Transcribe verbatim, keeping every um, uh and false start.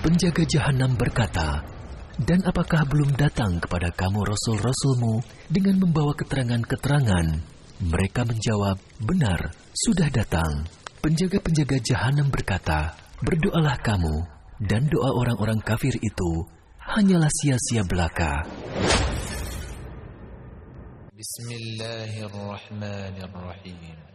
Penjaga jahanam berkata, "Dan apakah belum datang kepada kamu rasul-rasulmu dengan membawa keterangan-keterangan?" Mereka menjawab, "Benar, sudah datang." Penjaga-penjaga jahanam berkata, "Berdoalah kamu, dan doa orang-orang kafir itu hanyalah sia-sia belaka." Bismillahirrahmanirrahim.